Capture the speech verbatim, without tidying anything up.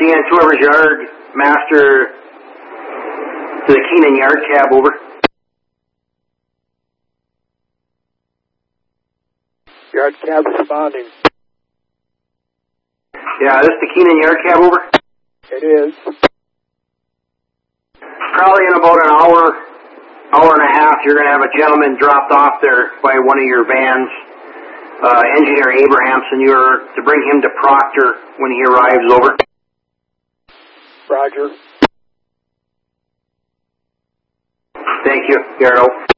C N whoever's yard master to the Keenan yard cab, over. Yard cab responding. Yeah, this is the Keenan yard cab, over. It is. Probably in about an hour, hour and a half, you're going to have a gentleman dropped off there by one of your vans. Uh, Engineer Abrahamson, you're to bring him to Proctor when he arrives, over. Roger. Thank you, Gerardo.